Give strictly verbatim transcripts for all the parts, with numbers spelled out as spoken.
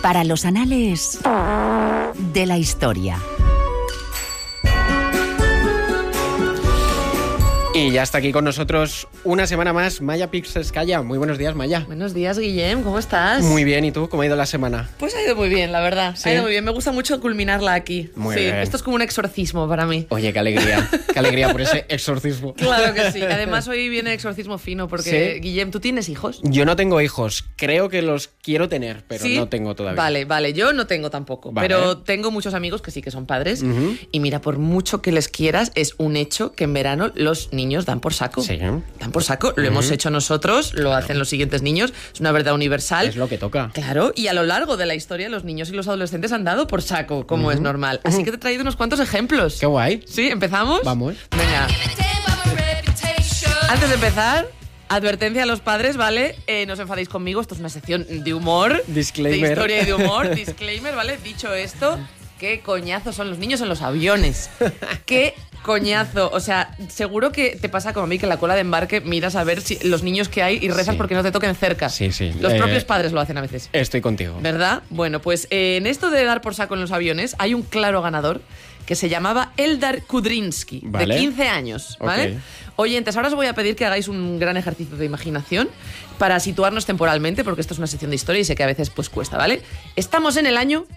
Para los anales de la historia. Y ya está aquí con nosotros una semana más Maya Pixelskaya. Muy buenos días, Maya. Buenos días, Guillem, ¿cómo estás? Muy bien, ¿y tú? ¿Cómo ha ido la semana? Pues ha ido muy bien, la verdad. ¿Sí? Ha ido muy bien, me gusta mucho culminarla aquí. Muy sí, bien. Esto es como un exorcismo para mí. Oye, qué alegría, qué alegría por ese exorcismo. Claro que sí. Además, hoy viene exorcismo fino porque, ¿Sí? Guillem, ¿tú tienes hijos? Yo no tengo hijos, creo que los quiero tener, pero ¿Sí? no tengo todavía. Vale, vale, yo no tengo tampoco, Vale. pero tengo muchos amigos que sí que son padres. Ujú. Y mira, por mucho que les quieras, es un hecho que en verano los niños dan por saco. Sí. Dan por saco, lo hemos hecho nosotros, lo hacen los siguientes niños, es una verdad universal. Es lo que toca. Claro, y a lo largo de la historia los niños y los adolescentes han dado por saco, como es normal. Así que te he traído unos cuantos ejemplos. Qué guay. ¿Sí? ¿Empezamos? Vamos. Venga. Antes de empezar, advertencia a los padres, ¿vale? Eh, no os enfadéis conmigo, esto es una sección de humor. Disclaimer. De historia y de humor. Disclaimer, ¿vale? Dicho esto, qué coñazo son los niños en los aviones. Qué coñazo. O sea, seguro que te pasa como a mí, que en la cola de embarque miras a ver si los niños que hay y rezas Sí. porque no te toquen cerca. Sí, sí. Los Eh, propios padres lo hacen a veces. Estoy contigo. ¿Verdad? Bueno, pues eh, en esto de dar por saco en los aviones hay un claro ganador que se llamaba Eldar Kudrinsky, Vale. de quince años, ¿vale? Ok. Oyentes, ahora os voy a pedir que hagáis un gran ejercicio de imaginación para situarnos temporalmente, porque esto es una sección de historia y sé que a veces pues cuesta, ¿vale? Estamos en el año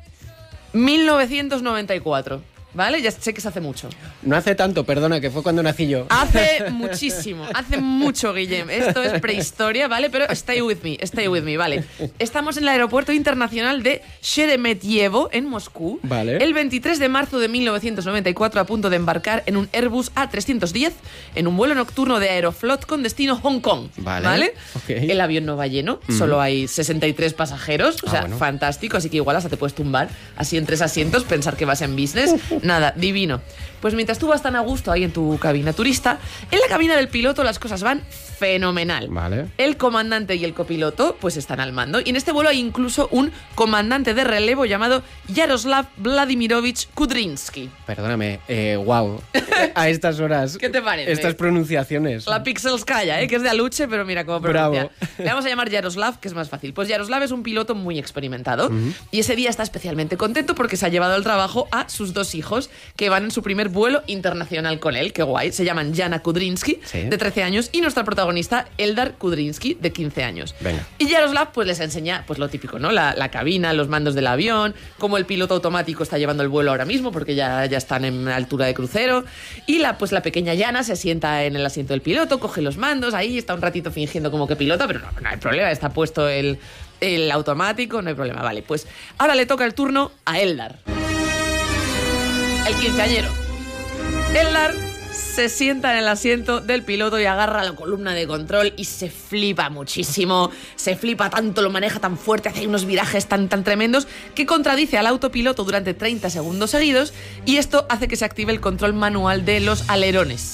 mil novecientos noventa y cuatro, ¿vale? Ya sé que se hace mucho. No hace tanto, perdona, que fue cuando nací yo. Hace muchísimo, hace mucho, Guillem. Esto es prehistoria, ¿vale? Pero stay with me, stay with me, ¿vale? Estamos en el aeropuerto internacional de Sheremetyevo, en Moscú. Vale. El veintitrés de marzo de mil novecientos noventa y cuatro, a punto de embarcar en un Airbus A trescientos diez en un vuelo nocturno de Aeroflot con destino Hong Kong. Vale. Ok. El avión no va lleno, solo hay sesenta y tres pasajeros. O Ah, sea, bueno. fantástico. Así que igual hasta te puedes tumbar así en tres asientos, pensar que vas en business. Nada, divino. Pues mientras tú vas tan a gusto ahí en tu cabina turista, en la cabina del piloto las cosas van fenomenal. Vale. El comandante y el copiloto pues están al mando. Y en este vuelo hay incluso un comandante de relevo llamado Yaroslav Vladimirovich Kudrinsky. Perdóname, eh, wow. A estas horas. ¿Qué te parece? Estas pronunciaciones. La Pixelskaya, ¿eh? Que es de Aluche, pero mira cómo pronuncia. Bravo. Le vamos a llamar Yaroslav, que es más fácil. Pues Yaroslav es un piloto muy experimentado y ese día está especialmente contento porque se ha llevado al trabajo a sus dos hijos que van en su primer vuelo internacional con él. Qué guay. Se llaman Yana Kudrinsky, Sí. de trece años, y nuestra protagonista, Eldar Kudrinsky, de quince años. Venga. Y Yaroslav pues les enseña pues lo típico, ¿no? La, la cabina, los mandos del avión, cómo el piloto automático está llevando el vuelo ahora mismo porque ya, ya están en altura de crucero. Y la, pues la pequeña Yana se sienta en el asiento del piloto, coge los mandos, ahí está un ratito fingiendo como que pilota, pero no, no hay problema, está puesto el, el automático, no hay problema. Vale, pues ahora le toca el turno a Eldar, el quinceañero. Eldar se sienta en el asiento del piloto y agarra la columna de control y se flipa muchísimo. Se flipa tanto, lo maneja tan fuerte, hace unos virajes tan, tan tremendos que contradice al autopiloto durante treinta segundos seguidos, y esto hace que se active el control manual de los alerones.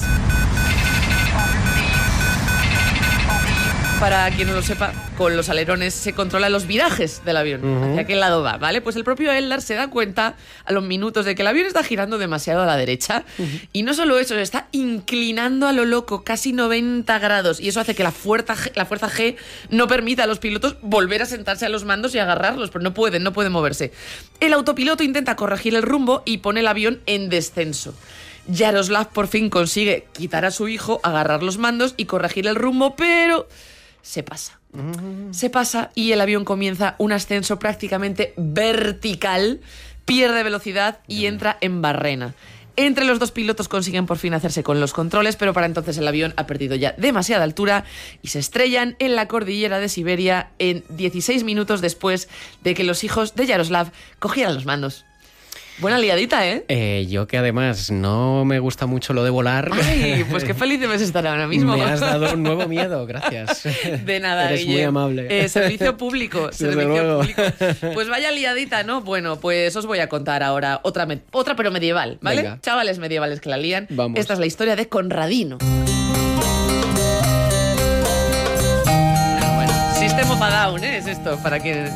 Para quien no lo sepa, con los alerones se controlan los virajes del avión, Ujú. hacia qué lado va, ¿vale? Pues el propio Eldar se da cuenta a los minutos de que el avión está girando demasiado a la derecha, y no solo eso, se está inclinando a lo loco, casi noventa grados, y eso hace que la fuerza G, la fuerza G no permita a los pilotos volver a sentarse a los mandos y agarrarlos, pero no pueden, no pueden moverse. El autopiloto intenta corregir el rumbo y pone el avión en descenso. Yaroslav por fin consigue quitar a su hijo, agarrar los mandos y corregir el rumbo, pero se pasa. Se pasa y el avión comienza un ascenso prácticamente vertical, pierde velocidad y entra en barrena. Entre los dos pilotos consiguen por fin hacerse con los controles, pero para entonces el avión ha perdido ya demasiada altura y se estrellan en la cordillera de Siberia en dieciséis minutos después de que los hijos de Yaroslav cogieran los mandos. Buena liadita, ¿eh? Eh, yo que además no me gusta mucho lo de volar. Ay, pues qué feliz debes estar ahora mismo. Me has dado un nuevo miedo, gracias. De nada, Eres Guille. muy amable. Eh, servicio público, Desde servicio luego. público. Pues vaya liadita, ¿no? Bueno, pues os voy a contar ahora otra, me- otra pero medieval, ¿vale? Venga. Chavales medievales que la lían. Vamos. Esta es la historia de Conradino. Bueno, bueno, si System of a Down, ¿eh? Es esto, para que...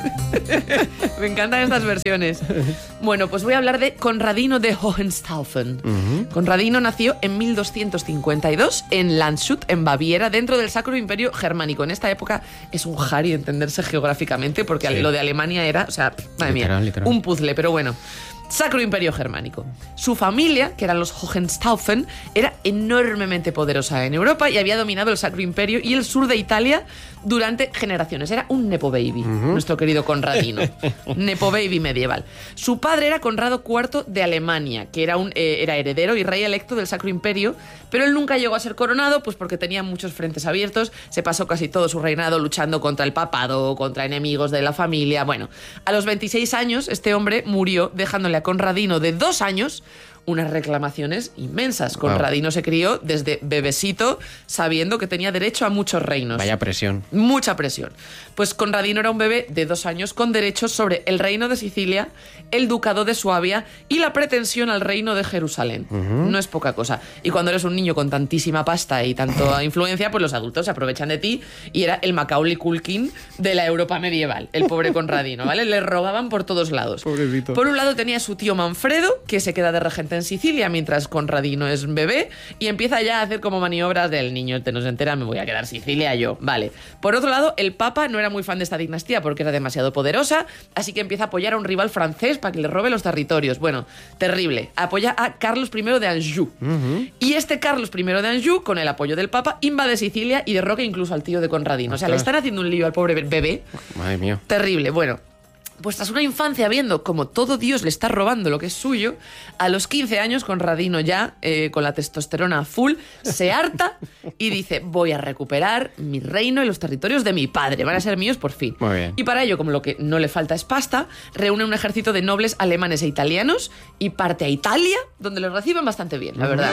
Me encantan estas versiones. Bueno, pues voy a hablar de Conradino de Hohenstaufen. Uh-huh. Conradino nació en mil doscientos cincuenta y dos en Landshut, en Baviera, dentro del Sacro Imperio Germánico. En esta época es un jari entenderse geográficamente, porque sí. Lo de Alemania era, o sea, madre literal, mía, literal. Un puzzle, pero bueno. Sacro Imperio Germánico. Su familia, que eran los Hohenstaufen, era enormemente poderosa en Europa y había dominado el Sacro Imperio y el sur de Italia durante generaciones. Era un Nepo Baby, uh-huh. nuestro querido Conradino. Nepo Baby medieval. Su padre era Conrado cuarto de Alemania, que era, un, eh, era heredero y rey electo del Sacro Imperio, pero él nunca llegó a ser coronado, pues porque tenía muchos frentes abiertos, se pasó casi todo su reinado luchando contra el papado, contra enemigos de la familia. Bueno, a los veintiséis años este hombre murió dejándole a Conradino de dos años unas reclamaciones inmensas. Wow. Conradino se crió desde bebecito sabiendo que tenía derecho a muchos reinos. Vaya presión. Mucha presión. Pues Conradino era un bebé de dos años con derechos sobre el reino de Sicilia, el ducado de Suabia y la pretensión al reino de Jerusalén. Uh-huh. No es poca cosa. Y cuando eres un niño con tantísima pasta y tanta influencia, pues los adultos se aprovechan de ti y era el Macaulay Culkin de la Europa medieval, el pobre Conradino, ¿vale? Le rogaban por todos lados. Pobrecito. Por un lado tenía a su tío Manfredo, que se queda de regente en Sicilia mientras Conradino es un bebé y empieza ya a hacer como maniobras del niño, este no se entera, me voy a quedar Sicilia yo, vale. Por otro lado, el Papa no era muy fan de esta dinastía porque era demasiado poderosa, así que empieza a apoyar a un rival francés para que le robe los territorios. Bueno, terrible. Apoya a Carlos primero de Anjou. Uh-huh. Y este Carlos primero de Anjou, con el apoyo del Papa, invade Sicilia y derroca incluso al tío de Conradino. O sea, le están haciendo un lío al pobre bebé. Madre mía. Terrible. Bueno, pues tras una infancia viendo como todo Dios le está robando lo que es suyo, a los quince años Conradino ya, eh, con la testosterona full, se harta y dice, voy a recuperar mi reino y los territorios de mi padre, van a ser míos por fin. Muy bien. Y para ello, como lo que no le falta es pasta, reúne un ejército de nobles alemanes e italianos y parte a Italia, donde le reciben bastante bien, la verdad.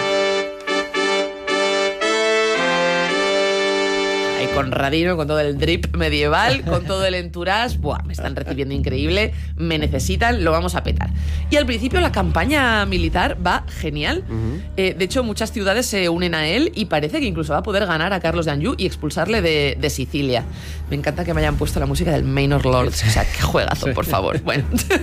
Conradino, con todo el drip medieval, con todo el entourage, buah, me están recibiendo increíble, me necesitan, lo vamos a petar. Y al principio la campaña militar va genial. Uh-huh. Eh, de hecho, muchas ciudades se unen a él y parece que incluso va a poder ganar a Carlos de Anjou y expulsarle de, de Sicilia. Me encanta que me hayan puesto la música del Manor Lords, o sea, qué juegazo, por favor. Bueno,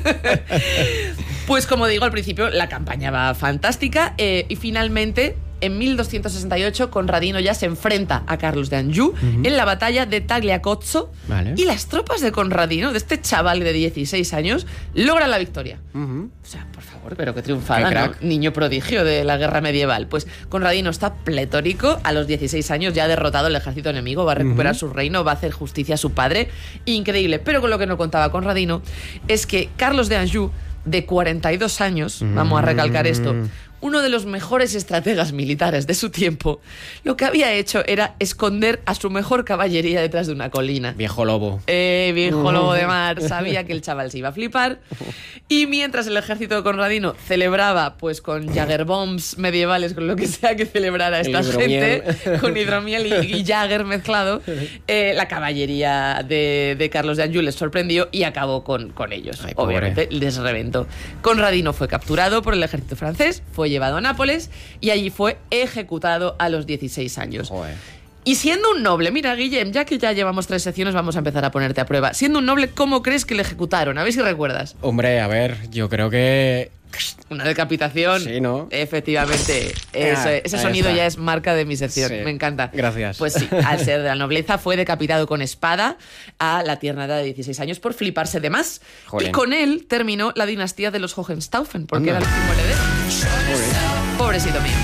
pues como digo, al principio la campaña va fantástica eh, y finalmente... En mil doscientos sesenta y ocho, Conradino ya se enfrenta a Carlos de Anjou uh-huh. en la batalla de Tagliacozzo, vale. Y las tropas de Conradino, de este chaval de dieciséis años, logran la victoria. Uh-huh. O sea, por favor, pero qué triunfada, ¿no? Niño prodigio de la guerra medieval. Pues Conradino está pletórico, a los dieciséis años ya ha derrotado el ejército enemigo, va a recuperar uh-huh. su reino, va a hacer justicia a su padre. Increíble. Pero con lo que no contaba Conradino es que Carlos de Anjou, de cuarenta y dos años, uh-huh. vamos a recalcar esto, uno de los mejores estrategas militares de su tiempo, lo que había hecho era esconder a su mejor caballería detrás de una colina. Viejo lobo. Eh, viejo lobo de mar. Sabía que el chaval se iba a flipar. Y mientras el ejército de Conradino celebraba, pues con Jägerbombs medievales, con lo que sea que celebrara esta gente, con hidromiel y, y Jäger mezclado, eh, la caballería de, de Carlos de Anjou les sorprendió y acabó con, con ellos. Ay, obviamente les reventó. Conradino fue capturado por el ejército francés, fue llevado a Nápoles y allí fue ejecutado a los dieciséis años. Joder. Y siendo un noble, mira, Guillem, ya que ya llevamos tres secciones, vamos a empezar a ponerte a prueba. Siendo un noble, ¿cómo crees que le ejecutaron? A ver si recuerdas. Hombre, a ver, yo creo que... Una decapitación. Sí, ¿no? Efectivamente. Eso, ah, ese sonido está. Ya es marca de mi sección. Sí. Me encanta. Gracias. Pues sí, al ser de la nobleza, fue decapitado con espada a la tierna edad de dieciséis años por fliparse de más. Jolín. Y con él terminó la dinastía de los Hohenstaufen, porque Anda. Era el último heredero. Joder. Pobrecito mío.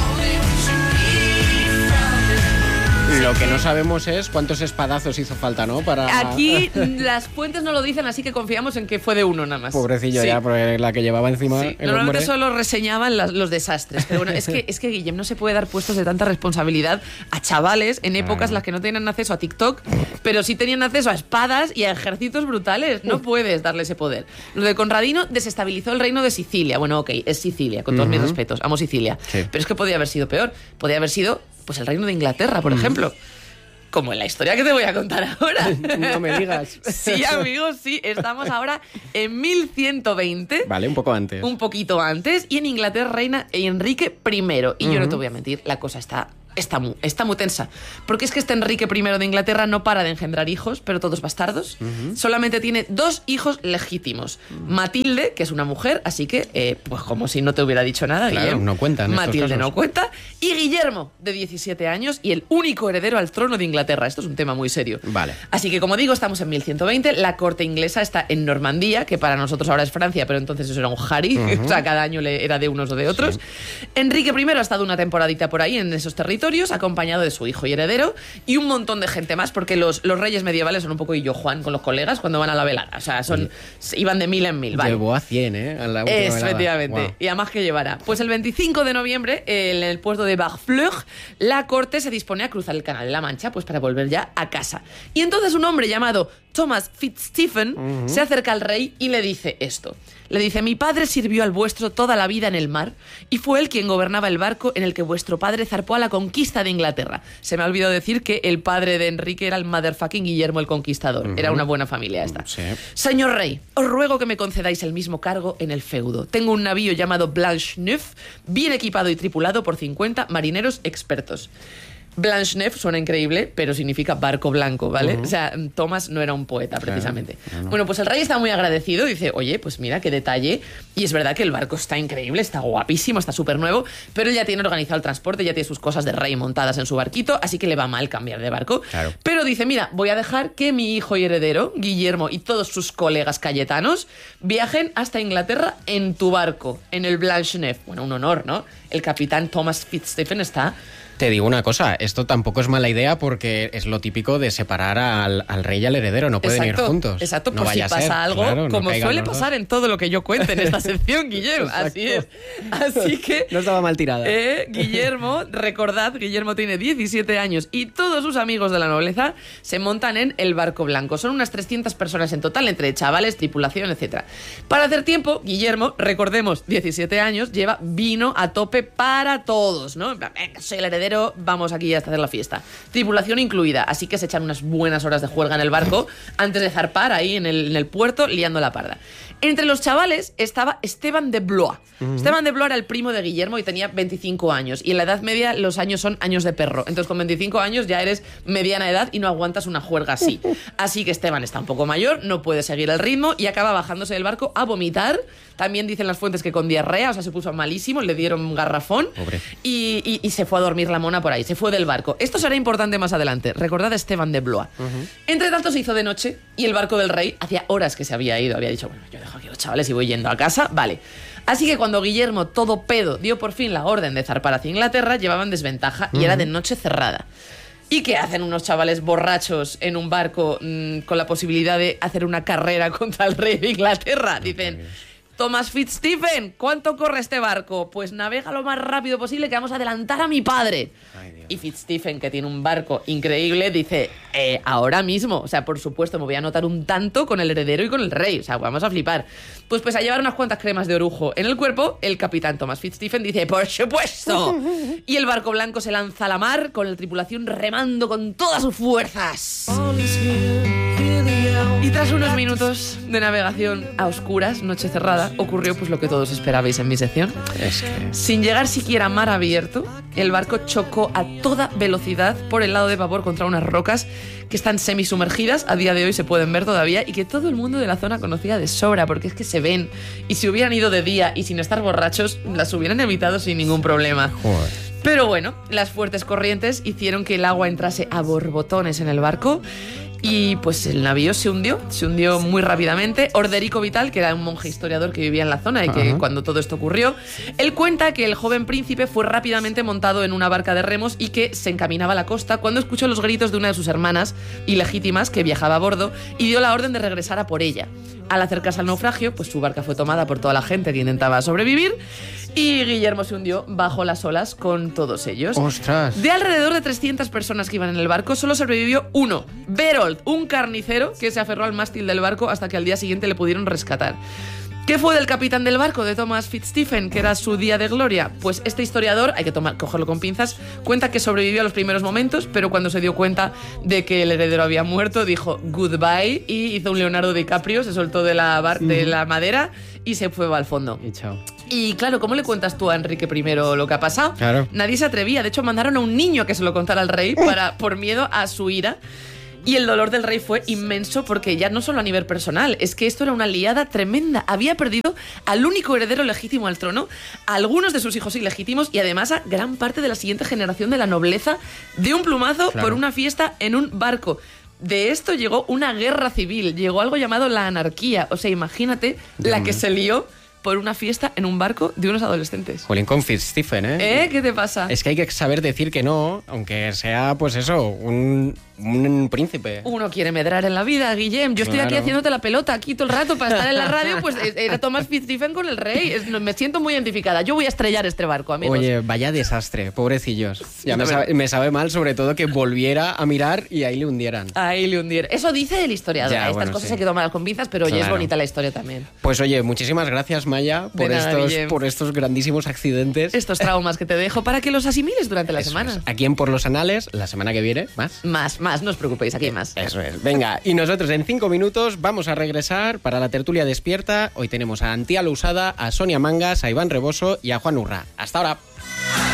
Lo que no sabemos es cuántos espadazos hizo falta, ¿no? Para... Aquí las fuentes no lo dicen, así que confiamos en que fue de uno nada más. Pobrecillo, sí. Ya, porque la que llevaba encima sí. el Normalmente hombre... solo reseñaban las, los desastres. Pero bueno, es que, es que Guillem no se puede dar puestos de tanta responsabilidad a chavales en épocas en las que no tenían acceso a TikTok, pero sí tenían acceso a espadas y a ejércitos brutales. No puedes darle ese poder. Lo de Conradino desestabilizó el reino de Sicilia. Bueno, ok, es Sicilia, con todos uh-huh. mis respetos. Amo Sicilia. Sí. Pero es que podía haber sido peor. Podía haber sido... pues el reino de Inglaterra, por mm. ejemplo. Como en la historia que te voy a contar ahora. No me digas. Sí, amigos, sí. Estamos ahora en mil ciento veinte. Vale, un poco antes. Un poquito antes. Y en Inglaterra reina Enrique primero. Y uh-huh. yo no te voy a mentir, la cosa está está muy, está muy tensa. Porque es que este Enrique primero de Inglaterra no para de engendrar hijos, pero todos bastardos. Uh-huh. Solamente tiene dos hijos legítimos. Uh-huh. Matilde, que es una mujer, así que, eh, pues como si no te hubiera dicho nada, claro, Guillermo. no cuenta en Matilde estos casos. no cuenta. Y Guillermo, de diecisiete años, y el único heredero al trono de Inglaterra. Esto es un tema muy serio. Vale. Así que, como digo, estamos en mil ciento veinte. La corte inglesa está en Normandía, que para nosotros ahora es Francia, pero entonces eso era un jari. Uh-huh. O sea, cada año le era de unos o de otros. Sí. Enrique primero ha estado una temporadita por ahí en esos territorios, acompañado de su hijo y heredero, y un montón de gente más, porque los, los reyes medievales son un poco yo Juan con los colegas cuando van a la velada. O sea, son sí. iban de mil en mil. Vale. Llevó a cien, ¿eh? A la última es, velada. Efectivamente. Wow. Y además que llevará. Pues el veinticinco de noviembre, en el puerto de Barfleur, la corte se dispone a cruzar el Canal de la Mancha, pues para volver ya a casa. Y entonces un hombre llamado Thomas Fitzstephen uh-huh. se acerca al rey y le dice esto. Le dice: mi padre sirvió al vuestro toda la vida en el mar y fue él quien gobernaba el barco en el que vuestro padre zarpó a la conquista de Inglaterra. Se me ha olvidado decir que el padre de Enrique era el motherfucking Guillermo el Conquistador. Uh-huh. Era una buena familia esta. Sí. Señor rey, os ruego que me concedáis el mismo cargo en el feudo. Tengo un navío llamado Blanche-Neuf, bien equipado y tripulado por cincuenta marineros expertos. Blanche-Neuf suena increíble, pero significa barco blanco, ¿vale? Uh-huh. O sea, Thomas no era un poeta, precisamente. Claro, no. Bueno, pues el rey está muy agradecido. Dice, oye, pues mira, qué detalle. Y es verdad que el barco está increíble, está guapísimo, está súper nuevo, pero él ya tiene organizado el transporte, ya tiene sus cosas de rey montadas en su barquito, así que le va mal cambiar de barco. Claro. Pero dice, mira, voy a dejar que mi hijo y heredero, Guillermo, y todos sus colegas cayetanos viajen hasta Inglaterra en tu barco, en el Blanche-Neuf. Bueno, un honor, ¿no? El capitán Thomas Fitzstephen está... Te digo una cosa, esto tampoco es mala idea porque es lo típico de separar al, al rey y al heredero, no pueden exacto, ir juntos. Exacto, no por vaya si pasa a ser, algo, claro, como no suele pasar en todo lo que yo cuente en esta sección, Guillermo. Así es. Así que... No estaba mal tirada. Eh, Guillermo, recordad, Guillermo tiene diecisiete años y todos sus amigos de la nobleza se montan en el barco blanco. Son unas trescientas personas en total, entre chavales, tripulación, etcétera. Para hacer tiempo, Guillermo, recordemos, diecisiete años, lleva vino a tope para todos, ¿no? Venga, soy el heredero, vamos aquí hasta hacer la fiesta. Tripulación incluida, así que se echan unas buenas horas de juerga en el barco antes de zarpar ahí en el, en el puerto liando la parda. Entre los chavales estaba Esteban de Blois. Uh-huh. Esteban de Blois era el primo de Guillermo y tenía veinticinco años. Y en la Edad Media los años son años de perro. Entonces con veinticinco años ya eres mediana edad y no aguantas una juerga así. Así que Esteban está un poco mayor, no puede seguir el ritmo y acaba bajándose del barco a vomitar. También dicen las fuentes que con diarrea, o sea, se puso malísimo, le dieron un garrafón y, y, y se fue a dormir la mona por ahí, se fue del barco. Esto será importante más adelante. Recordad a Esteban de Blois. Uh-huh. Entre tanto se hizo de noche y el barco del rey hacía horas que se había ido. Había dicho, bueno, yo dejo aquí a los chavales y voy yendo a casa. Vale. Así que cuando Guillermo, todo pedo, dio por fin la orden de zarpar hacia Inglaterra, llevaban desventaja y uh-huh. era de noche cerrada. ¿Y qué hacen unos chavales borrachos en un barco mmm, con la posibilidad de hacer una carrera contra el rey de Inglaterra? Dicen... Thomas Fitzstephen, ¿cuánto corre este barco? Pues navega lo más rápido posible que vamos a adelantar a mi padre. Ay, y Fitzstephen, que tiene un barco increíble, dice, eh, ahora mismo, o sea, por supuesto, me voy a anotar un tanto con el heredero y con el rey, o sea, vamos a flipar. Pues pues a llevar unas cuantas cremas de orujo en el cuerpo, el capitán Thomas Fitzstephen dice, por supuesto. Y el barco blanco se lanza a la mar con la tripulación remando con todas sus fuerzas. Y tras unos minutos de navegación a oscuras, noche cerrada, ocurrió pues lo que todos esperabais en mi sección. Es que... Sin llegar siquiera a mar abierto, el barco chocó a toda velocidad por el lado de babor contra unas rocas que están semisumergidas, a día de hoy se pueden ver todavía, y que todo el mundo de la zona conocía de sobra, porque es que se ven, y si hubieran ido de día y sin estar borrachos, las hubieran evitado sin ningún problema. Joder. Pero bueno, las fuertes corrientes hicieron que el agua entrase a borbotones en el barco. Y pues el navío se hundió, se hundió muy rápidamente. Orderico Vital, que era un monje historiador que vivía en la zona y que uh-huh. cuando todo esto ocurrió, él cuenta que el joven príncipe fue rápidamente montado en una barca de remos y que se encaminaba a la costa cuando escuchó los gritos de una de sus hermanas ilegítimas que viajaba a bordo y dio la orden de regresar a por ella. Al acercarse al naufragio, pues su barca fue tomada por toda la gente que intentaba sobrevivir y Guillermo se hundió bajo las olas con todos ellos. ¡Ostras! De alrededor de trescientas personas que iban en el barco, solo sobrevivió uno, Berold, un carnicero que se aferró al mástil del barco hasta que al día siguiente le pudieron rescatar. ¿Qué fue del capitán del barco, de Thomas Fitzstephen, que era su día de gloria? Pues este historiador, hay que tomar, cogerlo con pinzas, cuenta que sobrevivió a los primeros momentos, pero cuando se dio cuenta de que el heredero había muerto, dijo goodbye y hizo un Leonardo DiCaprio, se soltó de la, bar, de la madera y se fue al fondo. Y chao. Y claro, ¿cómo le cuentas tú a Enrique I lo que ha pasado? Claro. Nadie se atrevía. De hecho, mandaron a un niño que se lo contara al rey para, por miedo a su ira. Y el dolor del rey fue inmenso porque ya no solo a nivel personal, es que esto era una liada tremenda. Había perdido al único heredero legítimo al trono, a algunos de sus hijos ilegítimos y además a gran parte de la siguiente generación de la nobleza de un plumazo Claro. por una fiesta en un barco. De esto llegó una guerra civil, llegó algo llamado la anarquía. O sea, imagínate Ya, la que man. se lió por una fiesta en un barco de unos adolescentes. Jolín con Fitzstephen, ¿eh? ¿Eh? ¿Qué te pasa? Es que hay que saber decir que no, aunque sea, pues eso, un, un príncipe. Uno quiere medrar en la vida, Guillem. Yo estoy Claro. aquí haciéndote la pelota aquí todo el rato para estar en la radio, pues era Thomas Fitzstephen con el rey. Es- me siento muy identificada. Yo voy a estrellar este barco, amigos. Oye, vaya desastre, pobrecillos. Ya la me verdad. sabe, me sabe mal, sobre todo, que volviera a mirar y ahí le hundieran. Ahí le hundieron. Eso dice el historiador. Ya, Estas bueno, cosas sí. hay que tomarlas con pinzas, pero oye, es Claro. bonita la historia también. Pues oye, muchísimas gracias, Maya, por, De nada, estos, Guillem. por estos grandísimos accidentes. Estos traumas que te dejo para que los asimiles durante la Eso semana. es. Aquí en Por los Anales, la semana que viene, más. Más, más, no os preocupéis, aquí hay más. Eso es. Venga, y nosotros en cinco minutos vamos a regresar para la tertulia despierta. Hoy tenemos a Antía Lousada, a Sonia Mangas, a Iván Reboso y a Juan Urra. Hasta ahora.